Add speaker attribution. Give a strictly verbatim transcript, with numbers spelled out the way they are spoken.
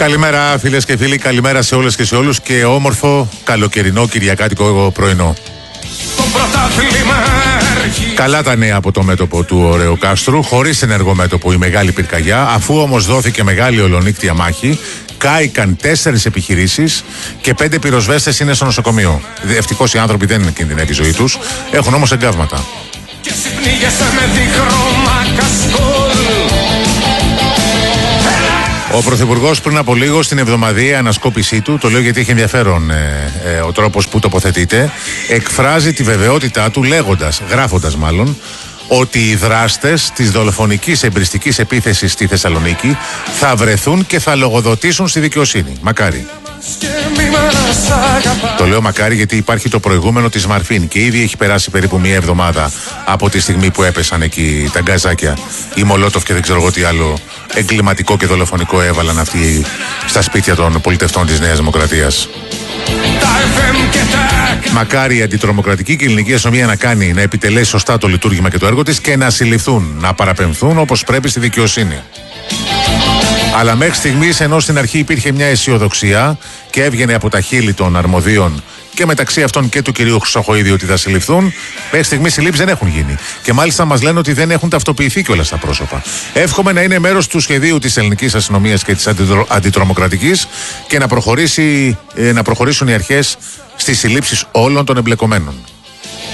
Speaker 1: Καλημέρα φίλες και φίλοι, καλημέρα σε όλες και σε όλους και όμορφο καλοκαιρινό κυριακάτικο πρωινό. Καλά τα νέα από το μέτωπο του Ωραίου Κάστρου, χωρίς ενεργό μέτωπο η μεγάλη πυρκαγιά, αφού όμως δόθηκε μεγάλη ολονύκτια μάχη, κάηκαν τέσσερις επιχειρήσεις και πέντε πυροσβέστες είναι στο νοσοκομείο. Ευτυχώς οι άνθρωποι δεν είναι κινδυνεύει η ζωή τους, έχουν όμως εγκάβματα. Ο Πρωθυπουργός πριν από λίγο στην εβδομαδιαία ανασκόπησή του, το λέω γιατί έχει ενδιαφέρον ε, ε, ο τρόπος που τοποθετείται, εκφράζει τη βεβαιότητά του λέγοντας, γράφοντας μάλλον, ότι οι δράστες της δολοφονικής εμπριστικής επίθεσης στη Θεσσαλονίκη θα βρεθούν και θα λογοδοτήσουν στη δικαιοσύνη. Μακάρι. Το λέω μακάρι γιατί υπάρχει το προηγούμενο της Μαρφίν και ήδη έχει περάσει περίπου μία εβδομάδα από τη στιγμή που έπεσαν εκεί τα γκαζάκια, η Μολότοφ και δεν ξέρω εγώ τι άλλο εγκληματικό και δολοφονικό έβαλαν αυτοί στα σπίτια των πολιτευτών της Νέας Δημοκρατίας. Μακάρι η αντιτρομοκρατική και η ελληνική αστυνομία να κάνει, να επιτελέσει σωστά το λειτουργήμα και το έργο της και να συλληφθούν, να παραπεμφθούν όπως πρέπει στη δικαιοσύνη. Αλλά μέχρι στιγμής, ενώ στην αρχή υπήρχε μια αισιοδοξία και έβγαινε από τα χείλη των αρμοδίων και μεταξύ αυτών και του κυρίου Χρυσοχοΐδη ότι θα συλληφθούν, μέχρι στιγμής συλλήψεις δεν έχουν γίνει. Και μάλιστα μας λένε ότι δεν έχουν ταυτοποιηθεί κιόλας τα πρόσωπα. Εύχομαι να είναι μέρος του σχεδίου της ελληνικής αστυνομίας και της αντιτρο... αντιτρομοκρατικής και να, προχωρήσει, ε, να προχωρήσουν οι αρχές στις συλλήψεις όλων των εμπλεκομένων.